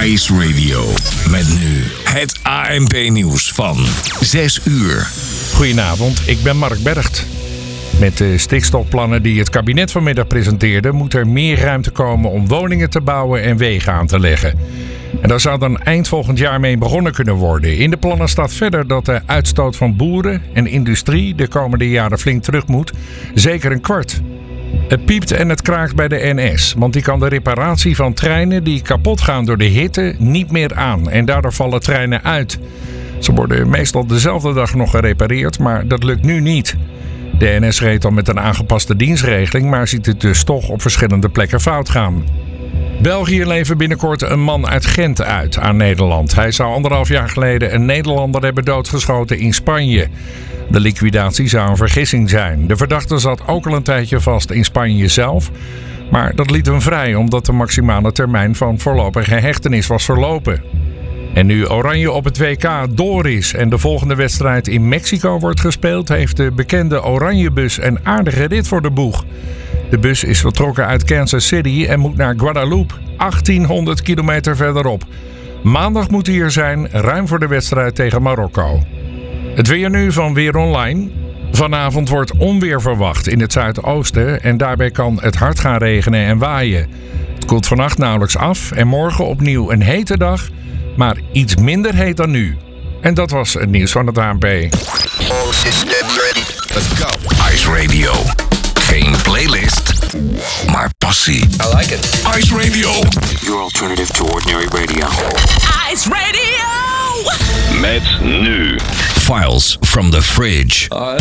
Ice Radio. Met nu het ANP-nieuws van 6 uur. Goedenavond, ik ben Mark Bergt. Met de stikstofplannen die het kabinet vanmiddag presenteerde, moet er meer ruimte komen om woningen te bouwen en wegen aan te leggen. En daar zou dan eind volgend jaar mee begonnen kunnen worden. In de plannen staat verder dat de uitstoot van boeren en industrie de komende jaren flink terug moet. Zeker een kwart. Het piept en het kraakt bij de NS, want die kan de reparatie van treinen die kapot gaan door de hitte niet meer aan. En daardoor vallen treinen uit. Ze worden meestal dezelfde dag nog gerepareerd, maar dat lukt nu niet. De NS reed al met een aangepaste dienstregeling, maar ziet het dus toch op verschillende plekken fout gaan. België levert binnenkort een man uit Gent uit aan Nederland. Hij zou 1,5 jaar geleden een Nederlander hebben doodgeschoten in Spanje. De liquidatie zou een vergissing zijn. De verdachte zat ook al een tijdje vast in Spanje zelf. Maar dat liet hem vrij omdat de maximale termijn van voorlopige hechtenis was verlopen. En nu Oranje op het WK door is en de volgende wedstrijd in Mexico wordt gespeeld, heeft de bekende Oranjebus een aardige rit voor de boeg. De bus is vertrokken uit Kansas City en moet naar Guadalupe, 1800 kilometer verderop. Maandag moet hij hier zijn, ruim voor de wedstrijd tegen Marokko. Het weer nu van Weer Online. Vanavond wordt onweer verwacht in het zuidoosten en daarbij kan het hard gaan regenen en waaien. Het koelt vannacht nauwelijks af en morgen opnieuw een hete dag, maar iets minder heet dan nu. En dat was het nieuws van het ANP. All systems ready. Let's go. Ice Radio. Geen playlist, maar passie. I like it. Ice Radio. Your alternative to ordinary radio. Ice Radio! Met nu Files from the Fridge.